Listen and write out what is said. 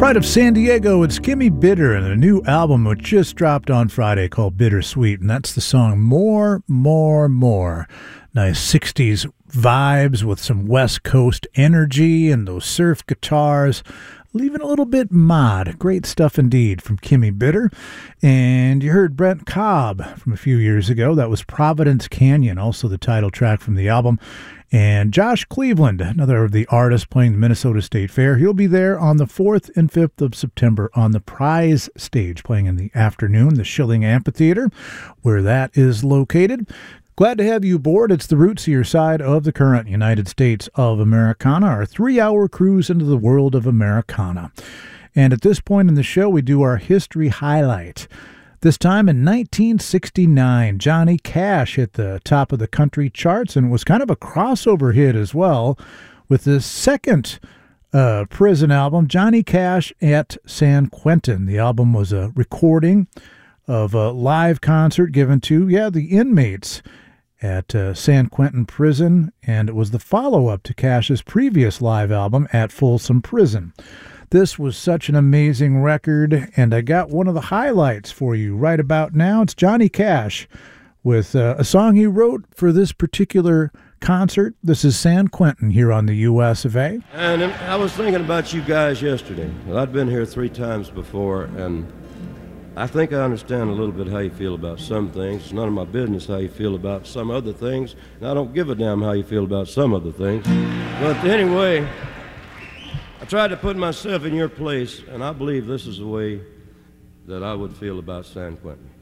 Pride of San Diego, it's Kimmy Bitter and a new album which just dropped on Friday called Bittersweet, and that's the song More, More, More. Nice 60s vibes with some West Coast energy and those surf guitars, leaving a little bit mod. Great stuff indeed from Kimmy Bitter. And you heard Brent Cobb from a few years ago. That was Providence Canyon, also the title track from the album. And Josh Cleveland, another of the artists playing the Minnesota State Fair. He'll be there on the 4th and 5th of September on the prize stage, playing in the afternoon, the Schilling Amphitheater, where that is located. Glad to have you aboard. It's the Rootsier side of the current United States of Americana, our 3-hour cruise into the world of Americana. And at this point in the show, we do our history highlight. This time in 1969, Johnny Cash hit the top of the country charts and was kind of a crossover hit as well with his second prison album, Johnny Cash at San Quentin. The album was a recording of a live concert given to, the inmates at San Quentin Prison, and it was the follow-up to Cash's previous live album at Folsom Prison. This was such an amazing record, and I got one of the highlights for you right about now. It's Johnny Cash with a song he wrote for this particular concert. This is San Quentin here on the US of A. And I was thinking about you guys yesterday. I'd been here 3 times before, and I think I understand a little bit how you feel about some things. It's none of my business how you feel about some other things, and I don't give a damn how you feel about some other things. But anyway, I tried to put myself in your place, and I believe this is the way that I would feel about San Quentin.